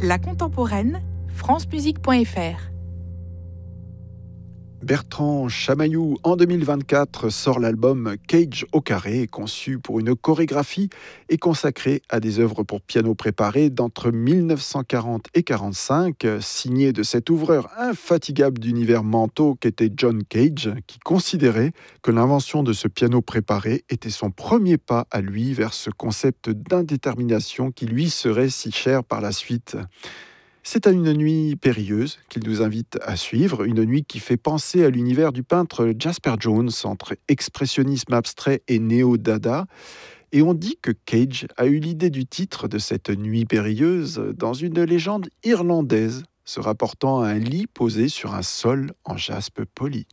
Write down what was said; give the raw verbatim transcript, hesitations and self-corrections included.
La contemporaine, francemusique point f r. Bertrand Chamaillou, en deux mille vingt-quatre, sort l'album Cage au carré, conçu pour une chorégraphie et consacré à des œuvres pour piano préparé d'entre mille neuf cent quarante et quarante-cinq, signé de cet ouvreur infatigable d'univers mentaux qu'était John Cage, qui considérait que l'invention de ce piano préparé était son premier pas à lui vers ce concept d'indétermination qui lui serait si cher par la suite. C'est à une nuit périlleuse qu'il nous invite à suivre, une nuit qui fait penser à l'univers du peintre Jasper Johns entre expressionnisme abstrait et néo-dada. Et on dit que Cage a eu l'idée du titre de cette nuit périlleuse dans une légende irlandaise, se rapportant à un lit posé sur un sol en jaspe poli.